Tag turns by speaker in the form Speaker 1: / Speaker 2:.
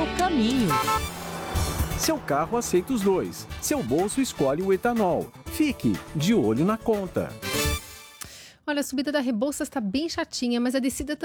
Speaker 1: o caminho.
Speaker 2: Seu carro aceita os dois. Seu bolso escolhe o etanol. Fique de olho na conta.
Speaker 3: Olha, a subida da Rebouças está bem chatinha, mas a descida